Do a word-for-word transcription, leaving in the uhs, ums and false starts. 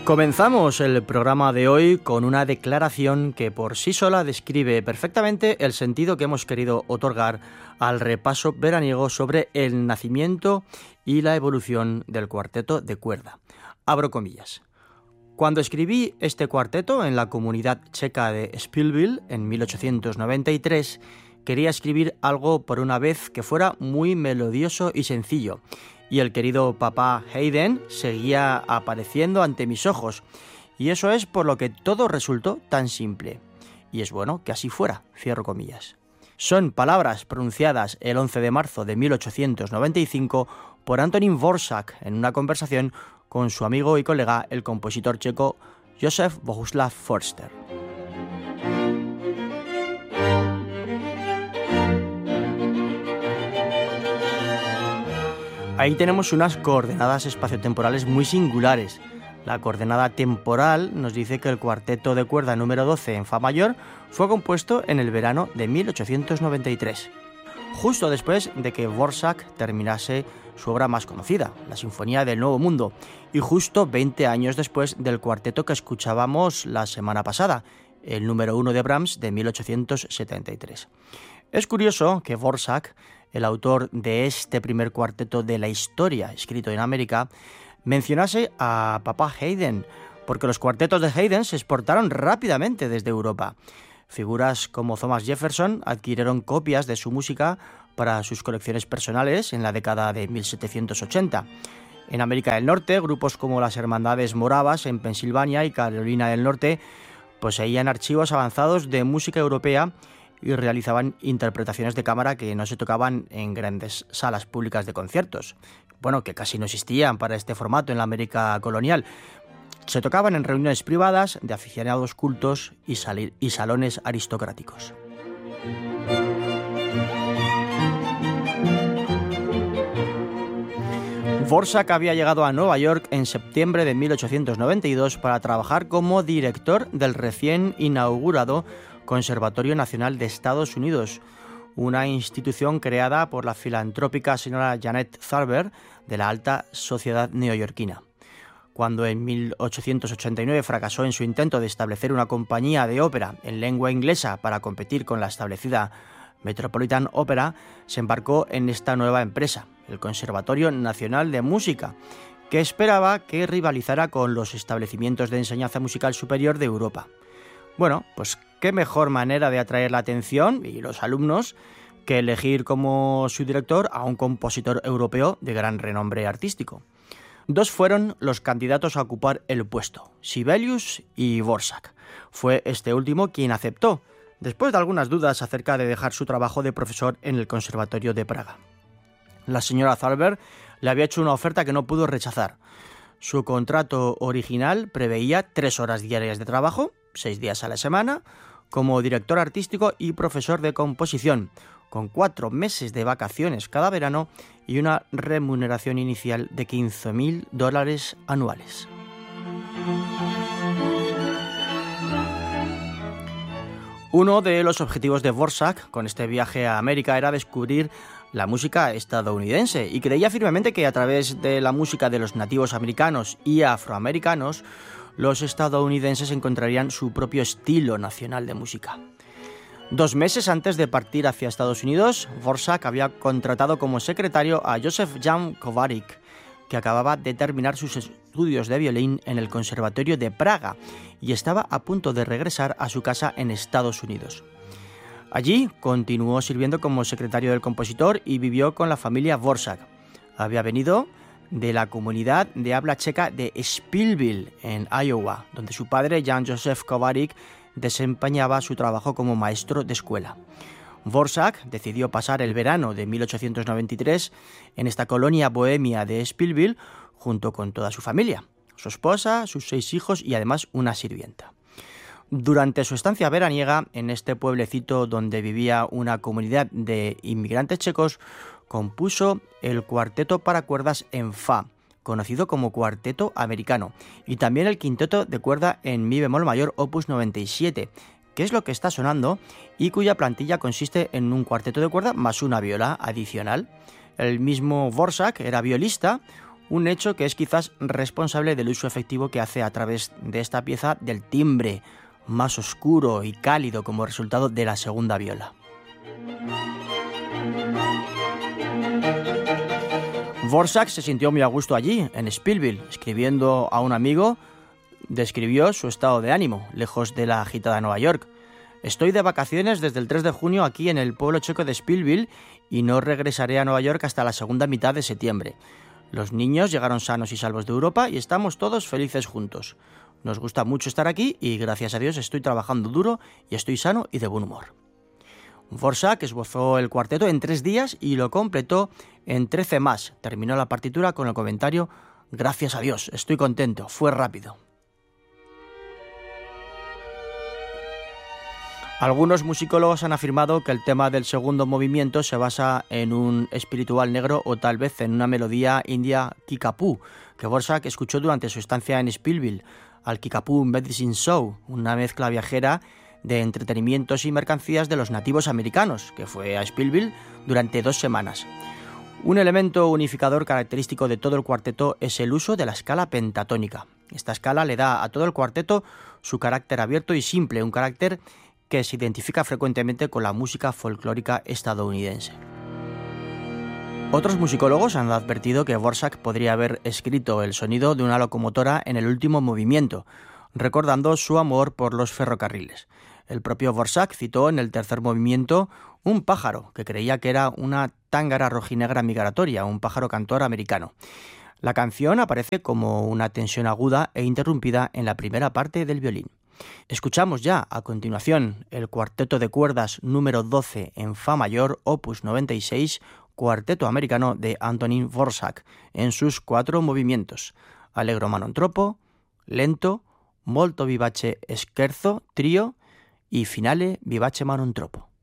Comenzamos el programa de hoy con una declaración que por sí sola describe perfectamente el sentido que hemos querido otorgar al repaso veraniego sobre el nacimiento y la evolución del cuarteto de cuerda. Abro comillas. Cuando escribí este cuarteto en la comunidad checa de Spielville en mil ochocientos noventa y tres, quería escribir algo por una vez que fuera muy melodioso y sencillo, y el querido papá Haydn seguía apareciendo ante mis ojos, y eso es por lo que todo resultó tan simple. Y es bueno que así fuera, cierro comillas. Son palabras pronunciadas el once de marzo de mil ochocientos noventa y cinco por Antonín Dvořák en una conversación con su amigo y colega, el compositor checo Josef Bohuslav Förster. Ahí tenemos unas coordenadas espaciotemporales muy singulares. La coordenada temporal nos dice que el cuarteto de cuerda número doce en fa mayor fue compuesto en el verano de mil ochocientos noventa y tres, justo después de que Dvořák terminase su obra más conocida, la Sinfonía del Nuevo Mundo, y justo veinte años después del cuarteto que escuchábamos la semana pasada, el número uno de Brahms de mil ochocientos setenta y tres. Es curioso que Dvořák, el autor de este primer cuarteto de la historia escrito en América, mencionase a papá Haydn, porque los cuartetos de Haydn se exportaron rápidamente desde Europa. Figuras como Thomas Jefferson adquirieron copias de su música para sus colecciones personales en la década de mil setecientos ochenta. En América del Norte, grupos como las Hermandades Moravas en Pensilvania y Carolina del Norte poseían archivos avanzados de música europea y realizaban interpretaciones de cámara que no se tocaban en grandes salas públicas de conciertos, bueno, que casi no existían para este formato en la América colonial. Se tocaban en reuniones privadas de aficionados cultos y, sal- y salones aristocráticos. Dvořák había llegado a Nueva York en septiembre de mil ochocientos noventa y dos para trabajar como director del recién inaugurado Conservatorio Nacional de Estados Unidos, una institución creada por la filantrópica señora Janet Tharber de la alta sociedad neoyorquina. Cuando en mil ochocientos ochenta y nueve fracasó en su intento de establecer una compañía de ópera en lengua inglesa para competir con la establecida Metropolitan Opera, se embarcó en esta nueva empresa, el Conservatorio Nacional de Música, que esperaba que rivalizara con los establecimientos de enseñanza musical superior de Europa. Bueno, pues qué mejor manera de atraer la atención y los alumnos que elegir como su director a un compositor europeo de gran renombre artístico. Dos fueron los candidatos a ocupar el puesto, Sibelius y Dvořák. Fue este último quien aceptó, después de algunas dudas acerca de dejar su trabajo de profesor en el Conservatorio de Praga. La señora Tharber le había hecho una oferta que no pudo rechazar. Su contrato original preveía tres horas diarias de trabajo, seis días a la semana, como director artístico y profesor de composición, con cuatro meses de vacaciones cada verano y una remuneración inicial de quince mil dólares anuales. Uno de los objetivos de Dvořák con este viaje a América era descubrir la música estadounidense y creía firmemente que a través de la música de los nativos americanos y afroamericanos los estadounidenses encontrarían su propio estilo nacional de música. Dos meses antes de partir hacia Estados Unidos, Dvořák había contratado como secretario a Josef Jan Kovařík, que acababa de terminar sus estudios de violín en el Conservatorio de Praga y estaba a punto de regresar a su casa en Estados Unidos. Allí continuó sirviendo como secretario del compositor y vivió con la familia Dvořák. Había venido de la comunidad de habla checa de Spielville, en Iowa, donde su padre, Jan Josef Kovařík, desempeñaba su trabajo como maestro de escuela. Dvořák decidió pasar el verano de mil ochocientos noventa y tres en esta colonia bohemia de Spielville junto con toda su familia, su esposa, sus seis hijos y además una sirvienta. Durante su estancia veraniega en este pueblecito donde vivía una comunidad de inmigrantes checos, compuso el cuarteto para cuerdas en fa, conocido como cuarteto americano, y también el quinteto de cuerda en mi bemol mayor opus noventa y siete, que es lo que está sonando y cuya plantilla consiste en un cuarteto de cuerda más una viola adicional. El mismo Dvořák era violista, un hecho que es quizás responsable del uso efectivo que hace a través de esta pieza del timbre más oscuro y cálido como resultado de la segunda viola. Dvořák se sintió muy a gusto allí, en Spillville. Escribiendo a un amigo, describió su estado de ánimo, lejos de la agitada Nueva York. Estoy de vacaciones desde el tres de junio aquí en el pueblo checo de Spillville y no regresaré a Nueva York hasta la segunda mitad de septiembre. Los niños llegaron sanos y salvos de Europa y estamos todos felices juntos. Nos gusta mucho estar aquí y gracias a Dios estoy trabajando duro y estoy sano y de buen humor. Dvořák esbozó el cuarteto en tres días y lo completó en trece más. Terminó la partitura con el comentario: gracias a Dios, estoy contento, fue rápido. Algunos musicólogos han afirmado que el tema del segundo movimiento se basa en un espiritual negro o tal vez en una melodía india Kickapoo, que Dvořák escuchó durante su estancia en Spillville, al Kickapoo Medicine Show, una mezcla viajera de entretenimientos y mercancías de los nativos americanos, que fue a Spillville durante dos semanas. Un elemento unificador característico de todo el cuarteto es el uso de la escala pentatónica. Esta escala le da a todo el cuarteto su carácter abierto y simple, un carácter que se identifica frecuentemente con la música folclórica estadounidense. Otros musicólogos han advertido que Dvořák podría haber escrito el sonido de una locomotora en el último movimiento, recordando su amor por los ferrocarriles. El propio Dvořák citó en el tercer movimiento un pájaro, que creía que era una tángara rojinegra migratoria, un pájaro cantor americano. La canción aparece como una tensión aguda e interrumpida en la primera parte del violín. Escuchamos ya, a continuación, el cuarteto de cuerdas número doce en Fa mayor, opus noventa y seis, cuarteto americano de Antonín Dvořák, en sus cuatro movimientos: allegro manontropo, lento, molto vivace scherzo, trío y finale vivace manontropo.